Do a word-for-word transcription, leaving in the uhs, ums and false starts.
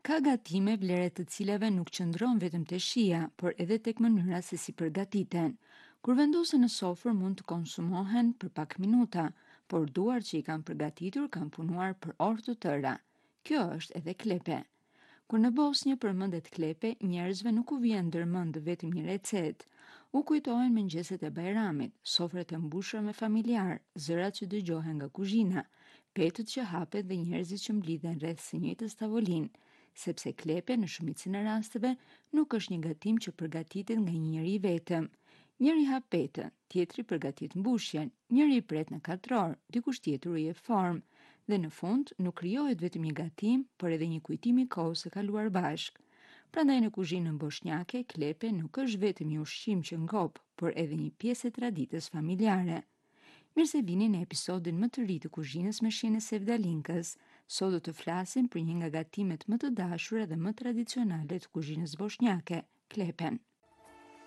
Ka gatime vlere të cilave nuk qëndron vetëm te shija, por edhe tek mënyra se si përgatiten. Kur vendosen në sofër mund të konsumohen për pak minuta, por duar që i kanë përgatitur kanë punuar për orë të tëra. Kjo është edhe klepe. Kur në Bosnjë përmendet klepe, njerëzve nuk u vjen ndërmend vetëm një recet. U kujtohen mëngjeset e Bajramit, sofrat e mbushura me familjar, zërat që dëgjohen nga kuzhina, petët që hapet dhe njerëzit që mblidhen rreth së njëjtës tavolinë, sepse klepe në shumicën e rasteve nuk është një gatim që përgatitet nga një njeri vetëm. Njëri hap petën, tjetri përgatit mbushjen, njëri i pret në katror, dikush tjetër u jep formë, dhe në fund nuk krijohet vetëm një gatim, por edhe një kujtim i kohës së kaluar bashk. Prandaj në kuzhinën bosnjake, klepe nuk është vetëm një ushqim që ngop, por edhe një pjesë e traditës familjare. Mirë se vini në episodin më të ri të kuzhinës me Shene Sevdalinkës. Sot do të flasim për një nga gatimet më të dashura dhe më tradicionale të kuzhinës bosnjake, klepen.